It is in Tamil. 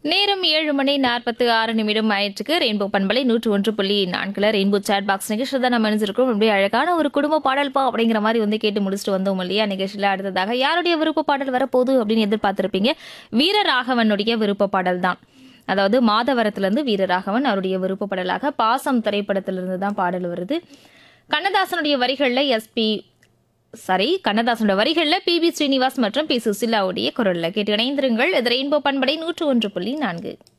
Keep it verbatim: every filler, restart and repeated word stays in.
நேரம் ஏழு மணி நாற்பத்தி ஆறு நிமிடம் ஆயிடுச்சுக்கு. ரெயின்போ பண்பலை நூற்று ஒன்று புள்ளி நான்குல ரெயின்போ சாட் பாக்ஸ் நிகழ்ச்சியில் தான் நம்ம நினைச்சிருக்கோம். அப்படியே அழகான ஒரு குடும்ப பாடல்பா அப்படிங்கிற மாதிரி வந்து கேட்டு முடிச்சுட்டு வந்தோம் இல்லையா நிகழ்ச்சியில். அடுத்ததாக யாருடைய விருப்ப பாடல் வரப்போகுது அப்படின்னு எதிர்பார்த்திருப்பீங்க. வீரராகவனுடைய விருப்ப பாடல் தான். அதாவது மாதவரத்திலிருந்து வீரராகவன் அவருடைய விருப்ப பாடலாக பாசம் திரைப்படத்திலிருந்து தான் பாடல் வருது. கண்ணதாசனுடைய வரிகளில் எஸ்பி சாரி கண்ணதாசனோட வரிகளில் பி பி ஸ்ரீனிவாஸ் மற்றும் பி சுசிலாவுடைய குரல்ல கேட்டு இணைந்திருங்கள். இது ரெயின்போ பண்பலை நூற்று ஒன்று புள்ளி நான்கு.